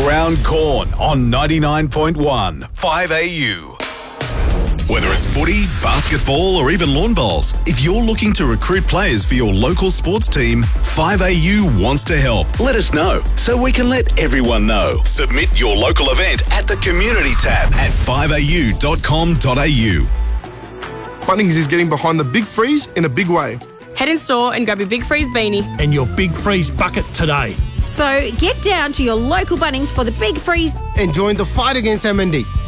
Around Corn on 99.1 5AU. Whether it's footy, basketball or even lawn bowls, if you're looking to recruit players for your local sports team, 5AU wants to help. Let us know so we can let everyone know. Submit your local event at the Community tab at 5au.com.au. Bunnings is getting behind the Big Freeze in a big way. Head in store and grab your Big Freeze beanie and your Big Freeze bucket today. So get down to your local Bunnings for the Big Freeze and join the fight against MND.